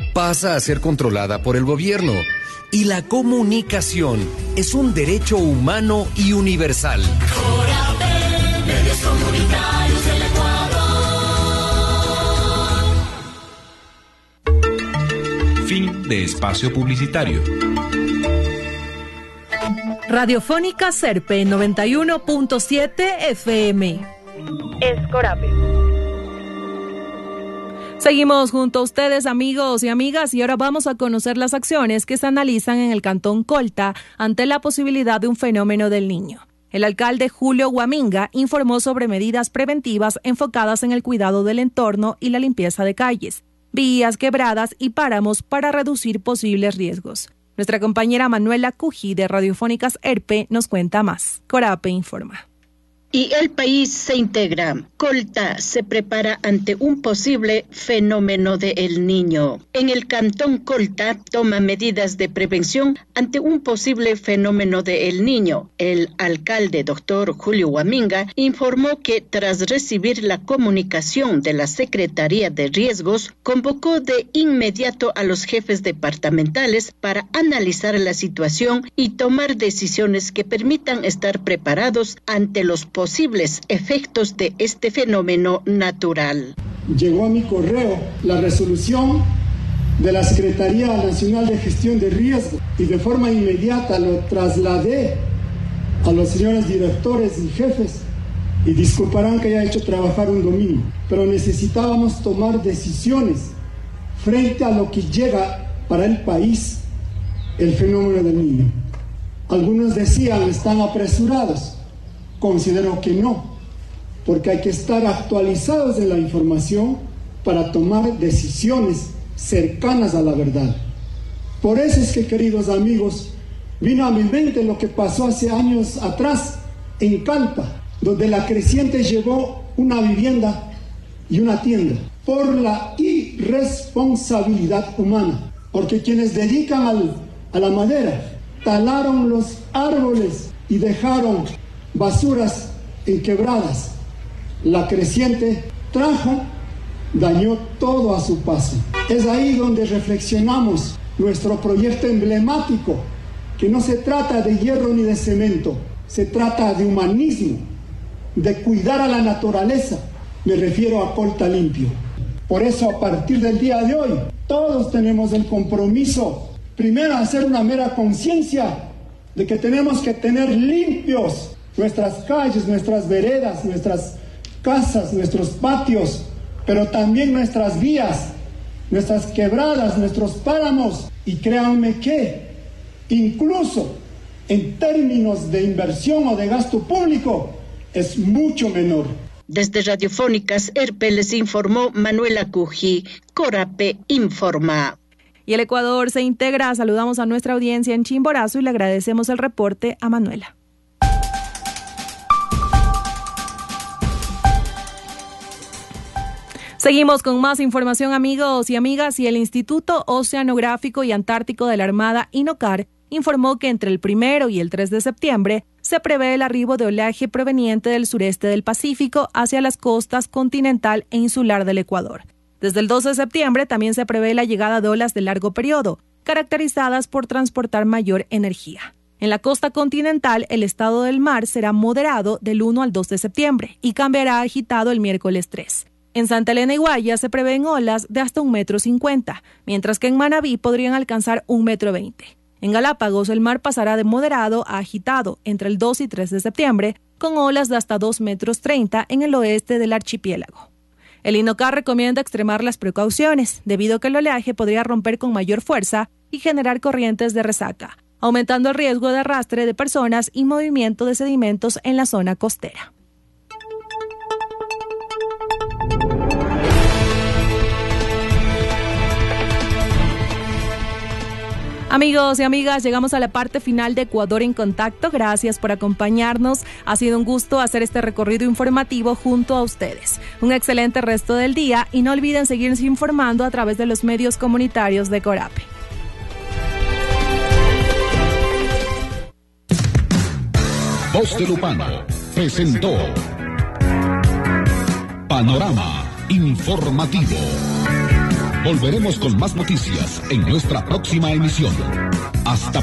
pasa a ser controlada por el gobierno. Y la comunicación es un derecho humano y universal. Corapé, medios comunitarios del Ecuador. Fin de espacio publicitario. Radiofónica Serpe 91.7 FM. Es Corapé. Seguimos junto a ustedes, amigos y amigas, y ahora vamos a conocer las acciones que se analizan en el Cantón Colta ante la posibilidad de un fenómeno del Niño. El alcalde Julio Huaminga informó sobre medidas preventivas enfocadas en el cuidado del entorno y la limpieza de calles, vías, quebradas y páramos para reducir posibles riesgos. Nuestra compañera Manuela Cují de Radiofónicas ERPE nos cuenta más. Corapé informa. Y el país se integra. Colta se prepara ante un posible fenómeno de El Niño. En el Cantón Colta toma medidas de prevención ante un posible fenómeno de El Niño. El alcalde, doctor Julio Huaminga, informó que tras recibir la comunicación de la Secretaría de Riesgos, convocó de inmediato a los jefes departamentales para analizar la situación y tomar decisiones que permitan estar preparados ante los posibles efectos de este fenómeno natural. Llegó a mi correo la resolución de la Secretaría Nacional de Gestión de Riesgo y de forma inmediata lo trasladé a los señores directores y jefes, y disculparán que haya hecho trabajar un domingo, pero necesitábamos tomar decisiones frente a lo que llega para el país el fenómeno del Niño. Algunos decían, están apresurados. Considero que no, porque hay que estar actualizados en la información para tomar decisiones cercanas a la verdad. Por eso es que, queridos amigos, vino a mi mente lo que pasó hace años atrás en Calpa, donde la creciente llevó una vivienda y una tienda por la irresponsabilidad humana, porque quienes dedican a la madera talaron los árboles y dejaron basuras en quebradas. La creciente dañó todo a su paso. Es ahí donde reflexionamos nuestro proyecto emblemático, que no se trata de hierro ni de cemento, se trata de humanismo, de cuidar a la naturaleza. Me refiero a Colta Limpio. Por eso, a partir del día de hoy, todos tenemos el compromiso, primero, hacer una mera conciencia de que tenemos que tener limpios nuestras calles, nuestras veredas, nuestras casas, nuestros patios, pero también nuestras vías, nuestras quebradas, nuestros páramos. Y créanme que incluso en términos de inversión o de gasto público es mucho menor. Desde Radiofónicas ERPE les informó Manuela Cují. Corapé informa. Y el Ecuador se integra. Saludamos a nuestra audiencia en Chimborazo y le agradecemos el reporte a Manuela. Seguimos con más información, amigos y amigas, y el Instituto Oceanográfico y Antártico de la Armada, INOCAR, informó que entre el 1 y el 3 de septiembre se prevé el arribo de oleaje proveniente del sureste del Pacífico hacia las costas continental e insular del Ecuador. Desde el 12 de septiembre también se prevé la llegada de olas de largo periodo, caracterizadas por transportar mayor energía. En la costa continental, el estado del mar será moderado del 1 al 2 de septiembre y cambiará a agitado el miércoles 3. En Santa Elena y Guayas se prevén olas de hasta 1,50 m, mientras que en Manabí podrían alcanzar 1,20 m. En Galápagos el mar pasará de moderado a agitado entre el 2 y 3 de septiembre, con olas de hasta 2,30 m en el oeste del archipiélago. El INOCAR recomienda extremar las precauciones, debido a que el oleaje podría romper con mayor fuerza y generar corrientes de resaca, aumentando el riesgo de arrastre de personas y movimiento de sedimentos en la zona costera. Amigos y amigas, llegamos a la parte final de Ecuador en Contacto. Gracias por acompañarnos. Ha sido un gusto hacer este recorrido informativo junto a ustedes. Un excelente resto del día y no olviden seguirse informando a través de los medios comunitarios de Corapé. Voz de Lupano presentó Panorama Informativo. Volveremos con más noticias en nuestra próxima emisión. Hasta